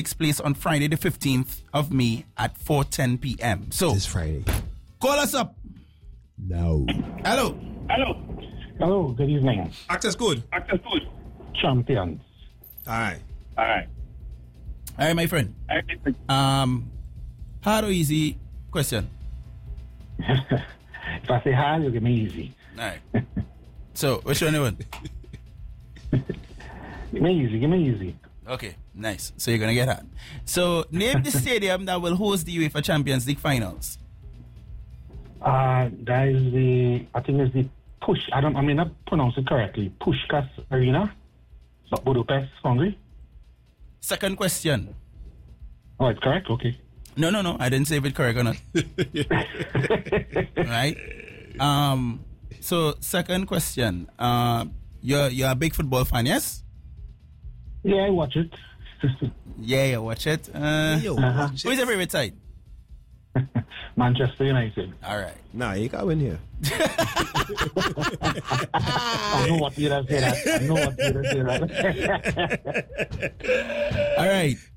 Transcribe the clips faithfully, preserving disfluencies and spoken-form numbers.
takes place on Friday the fifteenth of May at four ten p.m. So, This Friday. call us up. No. Hello. Hello. Hello, good evening. Access code. Access code. Champions. All right. All right. All right, my friend. Um, hard or easy question? If I say hard, you give me easy. All right. So, which one you want? Give me easy, give me easy. Okay, nice. So you're gonna get that. So name the stadium that will host the UEFA Champions League finals. Uh, that is the, I think it's the Push, I don't, I mean, not pronounce it correctly. Pushkas Arena, Budapest, Hungary. Second question. Oh, it's correct? Okay. No, no, no. I didn't say if it's correct or not. Right? Um. So second question. Uh, you're you're a big football fan, yes? Yeah, I watch it. Yeah, you watch it. Uh, Yo, uh-huh. who is your favorite side? Manchester United. All right. Nah, you can't win here. I know what you're say that. I know what you're say that. All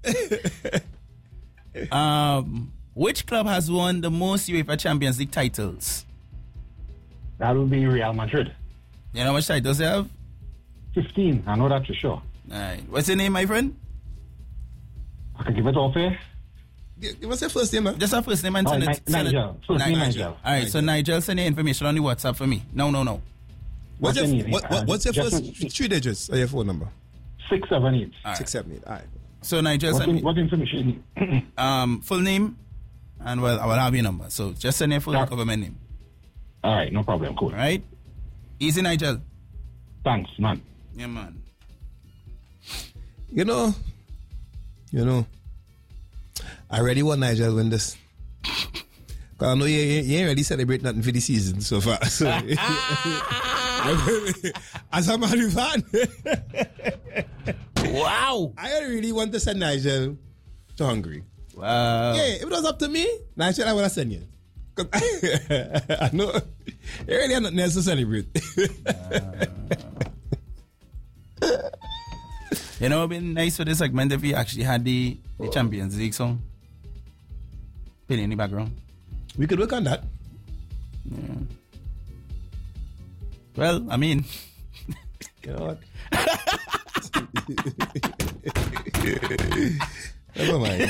right. um, which club has won the most UEFA Champions League titles? That will be Real Madrid. You know how much titles they have? fifteen, I know that for sure. All right. What's your name, my friend? I can give it off here. Give us your first name, man. Just our first name and Oh, send Ni- it. Send Nigel. it. First name Nigel. Nigel. All right. So Nigel, send your information on the WhatsApp for me. No, no, no. What's your, What's your name? what, what, what's your Just- first three digits of your phone number? Six, seven, eight. All right. Six, seven, eight. All right. So Nigel, What, send in, me what information? um full name, and well, I will have your number. So just send your full Yeah. government name. All right, no problem. Cool. All right. Easy, Nigel. Thanks, man. Yeah, man. You know, you know, I really want Nigel win this. Because I know you, you, you ain't really celebrate nothing for the season so far. So, as a Man U fan, Wow. I really want to send Nigel to Hungary. Wow. Yeah, if it was up to me, Nigel, I would have sent you. 'Cause I know you really have nothing else to celebrate. You know, it'd been nice for this segment if we actually had the, the Champions League song playing in the background. We could work on that. Yeah. Well, I mean, You know what? Never mind.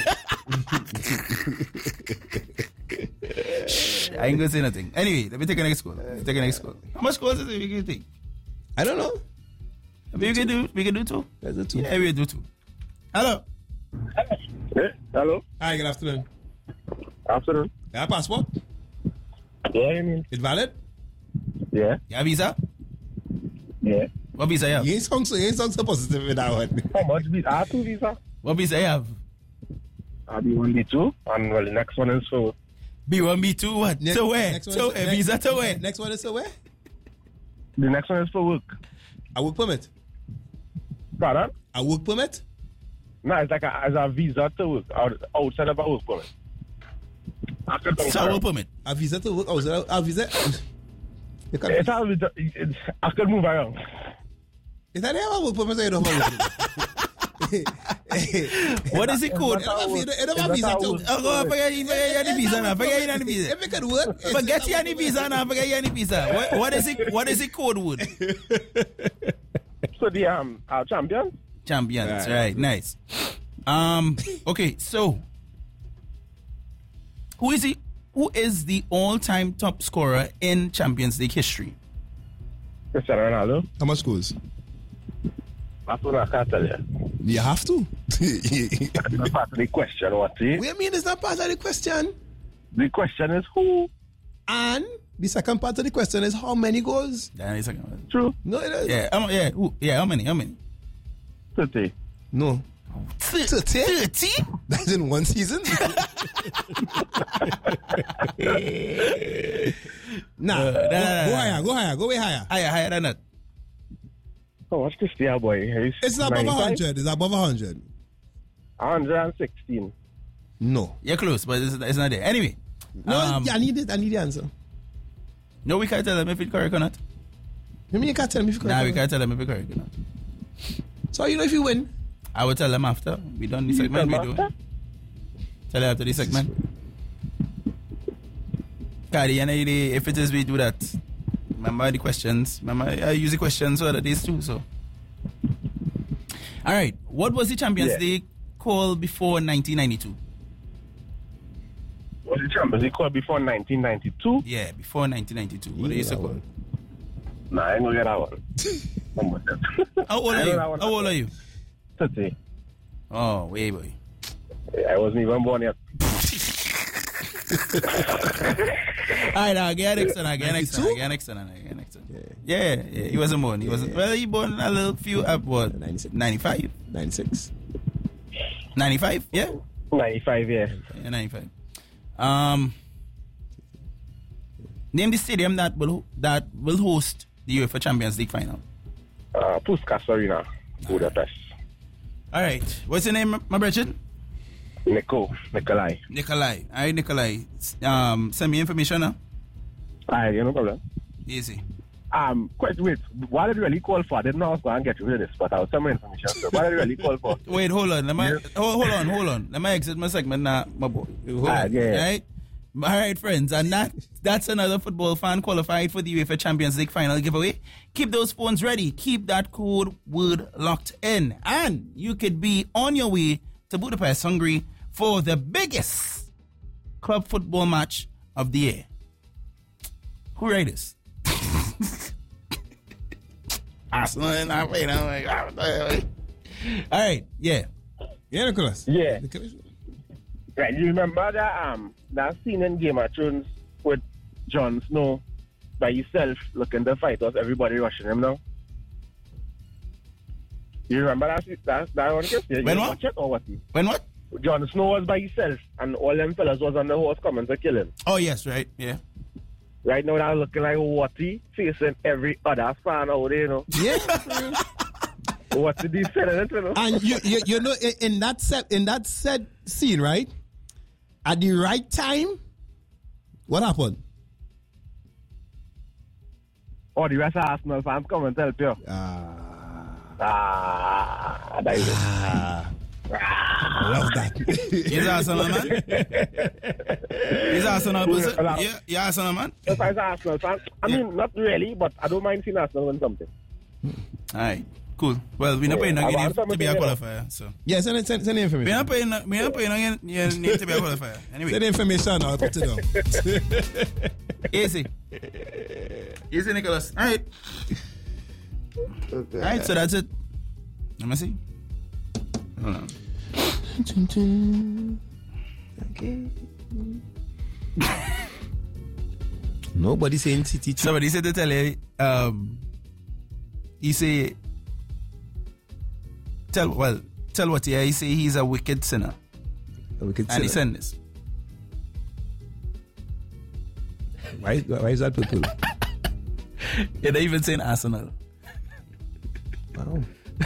I ain't gonna say nothing. Anyway, let me take a next call. Let me take a next call. How much calls is it we can take? I don't know. I mean, we can do, we can do two. Let's do two. Yeah, we can do two. Hello. Hey, hello. Hi, good afternoon. Afternoon. You have a passport? Yeah, you mean? It valid? Yeah. You have visa? Yeah. What visa you have? You ain't sound so, you ain't sound so positive with that one. How much visa? I have two visa. What visa you have? I'll be one, B two, and well, the next one is for B one, B two, what? Next- to where? next one To is- where? next- Visa to where? Next one is to where? the next one is for work. A work permit. Pardon? A work permit? No, it's like a, as a visa to work out, outside of a work permit. After It's a work permit. A visa to work. Oh, is that a visa? You can, It's how it's, it's, I could move around. is that a work permit or you don't have a work permit? What is it called? You don't have- you don't- you don't have Is visa that to how work. it Oh, go forget you forget you the visa now. Forget you the visa. If it could work, it's- Forget you the visa now. Forget you the visa. What, what is it? What is it code wood? So the um, our champions? Champions, Right. right? Nice. Um. Okay. So, who is he? Who is the all-time top scorer in Champions League history? Cristiano Ronaldo. How much goals? That's what I can't tell you. You have to. That's not part of the question, what see? What do you mean it's not part of the question? The question is who? And the second part of the question is how many goals? Then it's like- True. No, it is. Yeah. Um, yeah. Who? Yeah. How many? How many? thirty. No. Thirty. Thirty. That's in one season. nah. Uh, go, nah, nah, go nah. higher. Go higher. Go way higher. Higher, higher than that. Oh, what's Cristiano boy? He's It's above ninety-five? one hundred. It's above one hundred. one hundred sixteen. No. You're close, but it's, it's not there. Anyway. No, Um, I need it. I need the answer. No, we can't tell them if it's correct or not. You mean you can't tell me if you Nah, we can't tell them if it's correct or not. So you know if you win. I will tell them after we done the segment. We do. Tell them after the segment. Cardi, and if it is, we do that. Remember the questions. Remember, I use the questions so that these too. So, all right. What was the Champions yeah. League called before nineteen ninety-two? Was the Champions League called before nineteen ninety-two? Yeah, before nineteen ninety-two. What do you say called? Nah, I ain't gonna get that one. How old are you? How old are you? thirty. Oh, way boy. I wasn't even born yet. Alright, now get next one, get next one, get next one, get next one. Yeah, yeah, he wasn't born. He wasn't. Yeah. Well, he born a little few up. What? ninety-six. ninety-five. ninety-six. ninety-five. Yeah. ninety-five. Yeah. Yeah, ninety-five. Um. Name the stadium that will that will host the UEFA Champions League final. Uh, Puskas Arena, Budapest. All right. What's your name, my brother? Nico, Nikolai. Nikolai. All right, Nikolai. Um, send me information now. All right, no problem. Easy. Um, quite wait. What did you really call for? I didn't know I was going to get you with this, but I'll send my information. So what did you really call for? Wait, hold on. Let me, yeah. hold, hold on, hold on. Let me exit my segment now, my boy. Hold ah, on. Yeah. All right? All right, friends. And that, that's another football fan qualified for the UEFA Champions League final giveaway. Keep those phones ready. Keep that code word locked in. And you could be on your way to Budapest, Hungary for the biggest club football match of the year. Who write this? Arsenal and I wait. All right, yeah, yeah, Nicholas. Yeah, right. You remember that um that scene in Game of Thrones with Jon Snow by himself looking to fight us, everybody rushing him now. You remember that that that one? You when what? Watch it or what? When what? Jon Snow was by himself, and all them fellas was on the horse coming to kill him. Oh yes, right, yeah. Right now, that's looking like Watty facing every other fan out there, you know. Yeah. What did he say? You know? And you, you, you know, in, in that set, in that set scene, right? At the right time, what happened? Oh, the rest of Arsenal fans come and help you. Ah, ah, that is ah. I love that. Is Arsenal, man? Is Arsenal, man? Yeah, yeah, Arsenal, man. If I was Arsenal fan, I mean, yeah. Not really, but I don't mind seeing Arsenal win something. All right, cool. Well, we're not paying no yeah, to be a qualifier, so. Yeah, send, send, send the information. We're not paying, we're not paying no need to be a qualifier. Anyway. Send the information, I'll put it down. Easy. Easy, Nicholas. All right. Okay. All right, so that's it. Let me see. Hold on. Okay. Nobody saying City. Somebody said to tell you, um, he say, tell, well, tell what he, he say he's a wicked sinner. A wicked sinner. And he sent this. Why, why is that people? Yeah, they even saying Arsenal. Wow.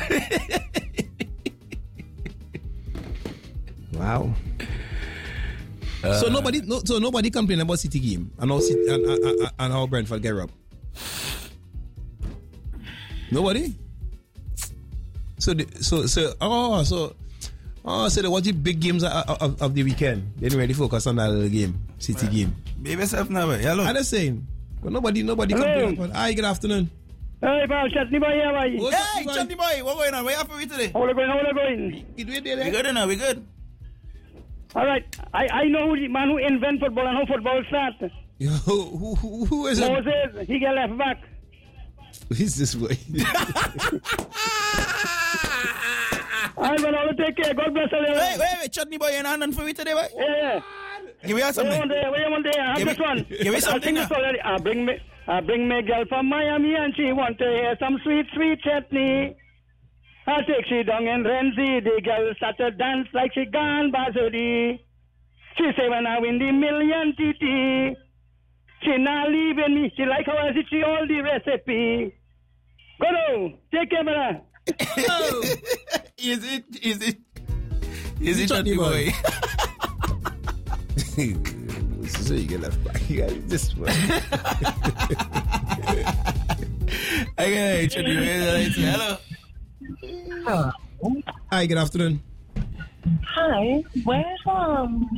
Wow. Uh, so nobody, no, so nobody complain about City game and how City, and, and, and how Brentford get robbed. Nobody. So the, so so oh so oh so they watch the big games of, of, of the weekend. They didn't really focus on that little game, City well, game. Baby yourself now. Hello. I'm just saying. But nobody nobody complain about. Hi, good afternoon. Hey, pal, Chutney boy, how are you? Hey, Chutney boy, what's going on? Where are you today? How are you going? How are you going? We good, we good now, we good. All right, I, I know who the man who invented football and how football starts. Yo, who, who, who is it? Moses, he get left back. Who is this boy? I'm going to take care. God bless you. Wait, wait, wait, Chutney boy, you're not done for me today, boy? Yeah. Give me something. Wait one day, wait one day. I have give this me, one. Give me something now. I bring me, I bring me girl from Miami and she want to hear some sweet, sweet chutney. I take she down in Renzi. The girl start to dance like she gone Bazodi. She say when I win the million T T, she not leaving me. She like how I see all the recipe. Go on, take care, brother. Is it? Is it? Is it Chutney boy? So you get left back. You got this one. Okay, Chutney boy. Hello. Uh, Hi, good afternoon. Hi, where's um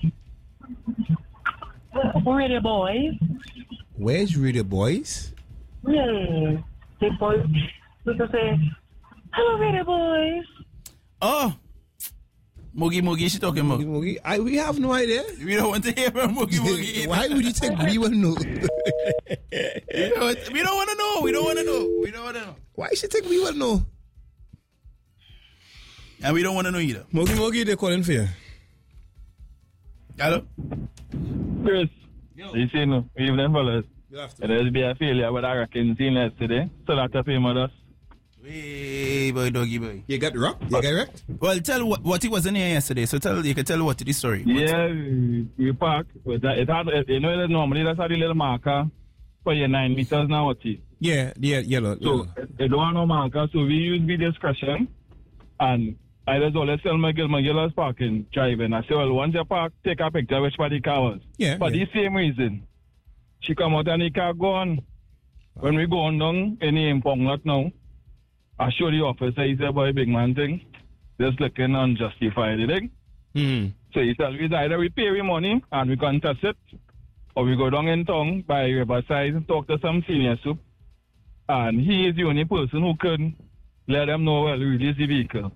Radio Boys? Where's Radio Boys? Yeah, the boys people say, hello Radio Boys. Oh, Moogie Moogie, she talking about. Moogie, I, we have no idea. We don't want to hear from Moogie Moogie. Why would you think we will know? we don't, we don't want to know. We don't want to know. We don't want to know. Why should you think we will know? And we don't want to know either. Moogie Moogie, they're calling for you. Hello? Chris, you see no, evening fellas. There's be a failure with our reckon scene yesterday. So that's a payment us. Hey, boy, doggy boy. You got rocked? You got wrecked? Well, tell what, what he wasn't here yesterday. So tell you can tell what the story. Yeah, we, we park. But it had, you know, normally that's how the little marker for your nine meters now. What it? Yeah, yeah, yellow. So yellow. it, it don't have no marker. So we use the discretion. And I just always tell McGill, McGill is parking, driving. I say, well, once you park, take a picture which part the car was. Yeah. For yeah. the same reason. She come out and the car gone. When we go on down in the impound lot now, I show the officer, he said, boy, big man thing. Just looking unjustified, you think? Mm-hmm. So he said, either we pay we money and we contest it, or we go down in town by Riverside and talk to some senior soup. And he is the only person who can let them know, well, release the vehicle.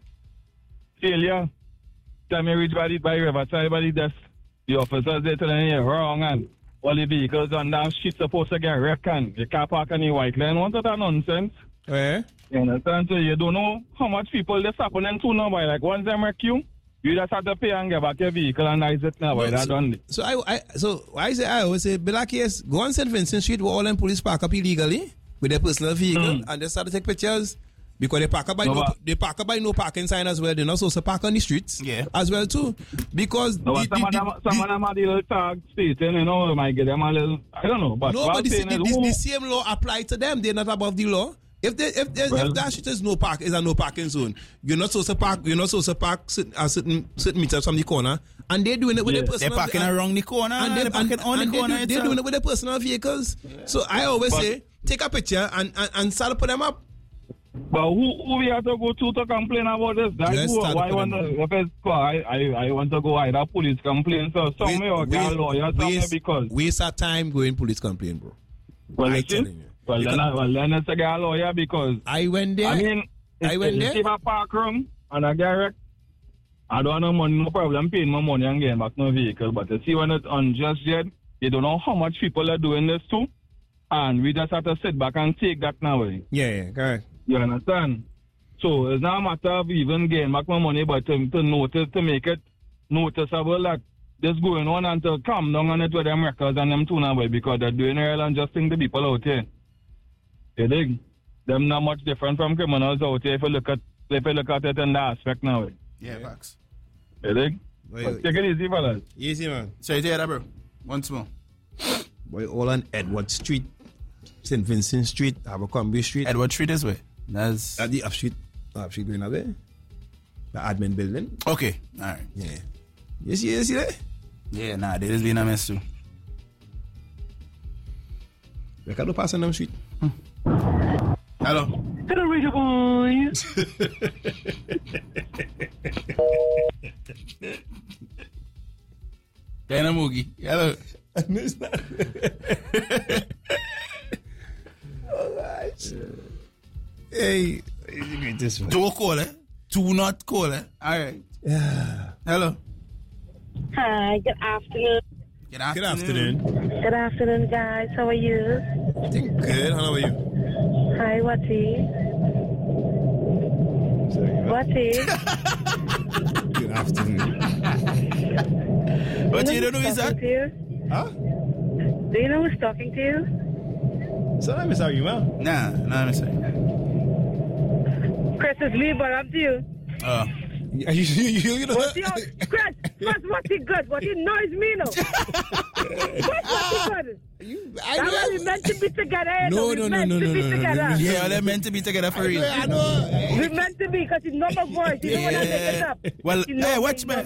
Failure. Time you reach by, the, by Riverside, by the desk, the officers, they telling you wrong, and all the vehicles on that street supposed to get wrecked, and you can't park on the white line. What that nonsense? Yeah. You understand? So you don't know how much people this happening to now, by like once they wreck you, you just have to pay and get back your vehicle and nice it now, by that done. So I, I, so I say I always say, Black yes, go on Saint Vincent Street where all them police park up illegally with their personal vehicle mm. and they start to take pictures. Because they park up by no, no they park up by no parking sign as well. They're not supposed to park on the streets yeah. as well too. Because no, the, some, the, of them, the, some of them are the little tag stating, you know, they might get them a little, I don't know. But no, but the, the, the, the same law applies to them. They're not above the law. If they, if they, well, if that street is no park is a no parking zone, you're not supposed to park. You're not supposed to park certain uh, certain, certain meters from the corner, and they're doing it with yeah. their personal. They're parking and, around the corner, and they're parking on the corner. They're, do, they're doing it with their personal vehicles. Yeah. So I always but, say, take a picture and and, and start to put them up. But who, who we have to go to to complain about this? That who, why want to, if it's, I, I, I want to go either police complaint, so some may or get a lawyer, some may because. Waste our time going police complaint, bro. Well, I listen, you. Well, then, I, well, then it's a get a lawyer because. I went there. I mean, I went there. If I park room and I get wrecked, I don't have no money, no problem paying my money and getting back no vehicle. But you see when it's unjust yet, you don't know how much people are doing this too. And we just have to sit back and take that now. Yeah, yeah, correct. You understand? So it's not a matter of even getting back my money, but to, to notice, to make it noticeable that this going on and to calm down on it with them records and them too now, because they're doing real unjust thing to people out here. You dig? Them not much different from criminals out here if you look at if you look at it in that aspect now. Yeah, facts. You dig? Boy, take it easy, fellas. Easy, man. Sorry to hear that, bro. Once more. Boy, all on Edward Street, Saint Vincent Street, Abercrombie Street. Edward Street is where? That's at the up street, up street going away. The admin building. Okay, all right. Yeah. You see, you see that? Yeah, nah, there is being a mess too. We can't pass on them street. Hmm. Hello. Hello, Radio Boys. Dana Moogie. Hello. I missed that. Oh, gosh. Hey, this one. Do call it. Do not call it. All right. Yeah. Hello. Hi, good afternoon. Good afternoon. Good afternoon. Good afternoon, guys. How are you? I think good. How are you? Hi, Wati. Wati. Good afternoon. What you don't know is that? Huh? Do you know who's talking to you? So I'm sorry, you well? Nah, nah, I'm sorry. Chris is me, but I'm to you. Oh. You, you, you, you know what's your, Chris, what's what's he good? What he knows me, no? What's what's he good? You, I that know. we meant to be together. No, we no, no, meant no, to no, be no, no, together. no, no. Yeah, they're meant to be together for real. I know. We meant to be because you know my voice. You know when I make it up. Well, you know hey, watch me.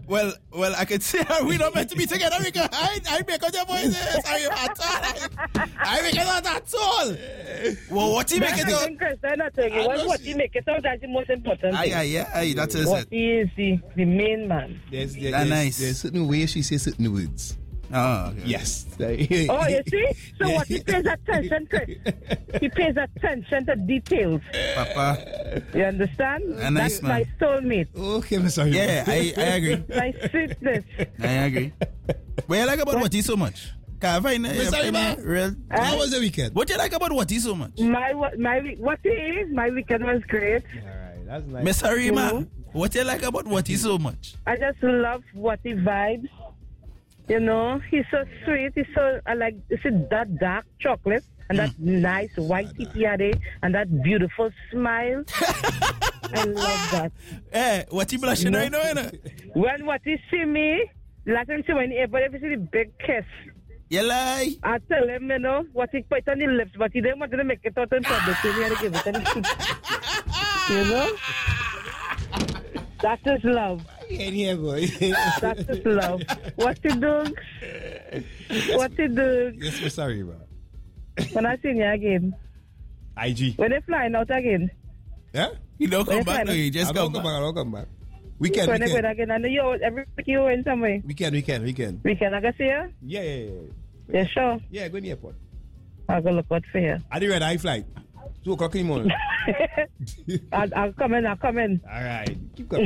Well, well, I could say we not meant to be together because I, I make out your voices. Sorry, at all. I make it out at all. Well, what he make it out? What, what he make it out, that's the most important Aye, thing. aye, yeah, aye, that is What it. he is the, the main man. There's, there, That's there's, nice. there's certain ways she says certain words. Oh, okay. Yes. Oh, you see? So what he pays attention to, he pays attention to details. Papa. You understand? A nice That's man. my soulmate. Okay, I'm sorry. Yeah, I, I agree. My sweetness. I agree. What you like about what he so much? Can I find Miss uh, Arima, real? How was the weekend? What you like about what he so much? My what my week- what it is? My weekend was great. All right, that's nice. Miss Harima, Mhm. what you like about what he so much? I just love what he vibes. You know, he's so sweet. He's so I like. You see that dark chocolate and that nice white T P R A and that beautiful smile. I love that. Eh, what he blushing right now, you know? When what he see me, let him see when he ever ever see the big kiss. You lie? I tell him, you know, what he put on the lips, but he didn't want to make it out in public. So he had to give it on the cheek. You know? That is love. Yeah, boy. That is love. What you do? What you do? Yes, Miss Arima. When I see you again. I G. When they flying out again. Yeah? He don't come Well, back, fine. no, he just I'll come come back. back. I'll come back. Weekend, When they go weekend. again. I know you every week you in some way. Weekend, weekend, weekend. Weekend, I can see you? Yeah, yeah, yeah. Yeah, sure. Yeah, go in the airport. I'll go look out for you. I did red eye flight. Two o'clock in the morning. I'll, I'll come in, I'll come in. All right. Keep coming.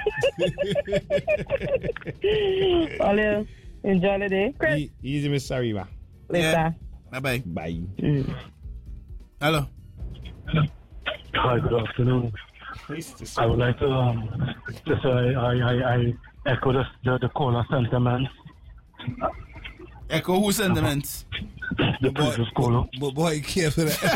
All you enjoy the day. Chris, E- Easy, Miss Arima. later. Yeah. Bye-bye. Bye. Hello. Hi, good afternoon. I would like to um, just uh, I, I, I echo the, the, the caller sentiments. Echo who sentiments? The previous caller. But boy, careful. But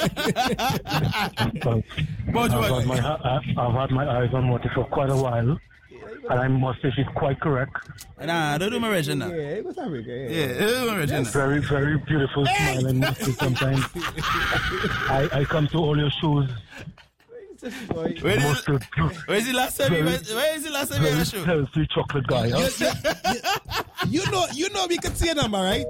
I've what? had, my, I- I've had my eyes on Morty for quite a while, and I must say she's quite correct. Nah, don't do my original. Yeah, it was Africa. Yeah. Yeah, don't do my original. Very, very beautiful smile and Morty sometimes. I, I come to all your shows. Where Most is, of the where's the last time you Very- went? Where is the last time you very had a show? healthy chocolate guy. Huh? You know, you know, we could see a number, right?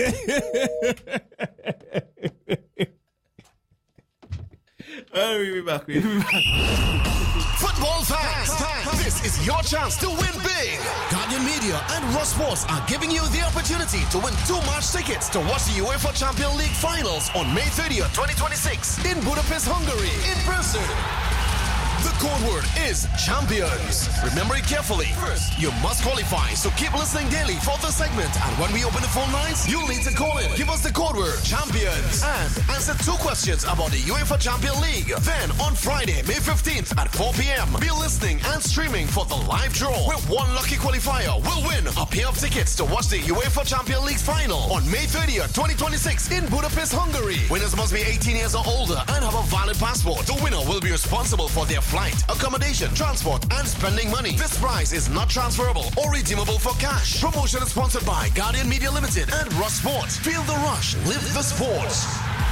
Oh, we'll be back. We'll be back. Football fans, this is your chance to win big. Guardian Media and Ross Sports are giving you the opportunity to win two match tickets to watch the UEFA Champions League finals on May thirtieth, twenty twenty-six in Budapest, Hungary, in person. The code word is champions. Remember it carefully. First, you must qualify, so keep listening daily for the segment. And when we open the phone lines, you'll need to call in. Give us the code word champions and answer two questions about the UEFA Champions League. Then on Friday, May fifteenth at four p.m., be listening and streaming for the live draw, where one lucky qualifier will win a pair of tickets to watch the UEFA Champions League final on May thirtieth, twenty twenty-six in Budapest, Hungary. Winners must be eighteen years or older and have a valid passport. The winner will be responsible for their flight, accommodation, transport, and spending money. This prize is not transferable or redeemable for cash. Promotion is sponsored by Guardian Media Limited and Ross Sports. Feel the rush. Live the sports.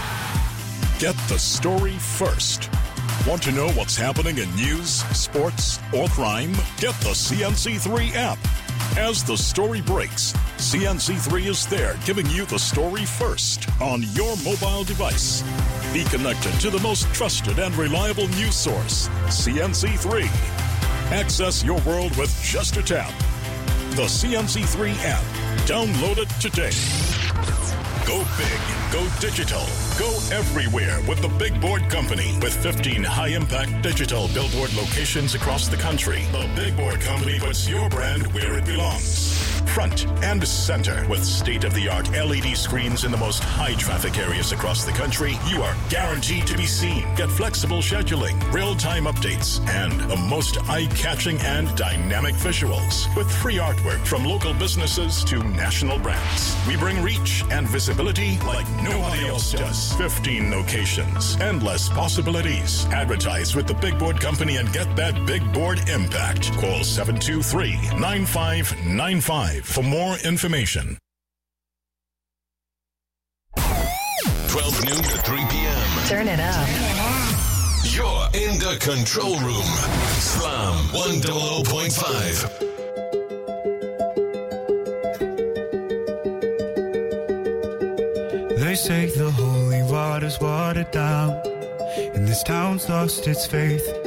Get the story first. Want to know what's happening in news, sports, or crime? Get the C N C three app. As the story breaks, C N C three is there giving you the story first on your mobile device. Be connected to the most trusted and reliable news source, C N C three. Access your world with just a tap. The C N C three app. Download it today. Go big, go digital, go everywhere with the Big Board Company. With fifteen high-impact digital billboard locations across the country, the Big Board Company puts your brand where it belongs. Front and center with state-of-the-art L E D screens in the most high-traffic areas across the country, you are guaranteed to be seen. Get flexible scheduling, real-time updates, and the most eye-catching and dynamic visuals with free artwork from local businesses to national brands. We bring reach and visibility like nobody else does. fifteen locations, endless possibilities. Advertise with the Big Board Company and get that Big Board impact. Call seven two three, nine five nine five for more information. twelve noon to three p.m. Turn it up. You're in the control room. Slam one hundred point five. say the holy water's watered down, and this town's lost its faith.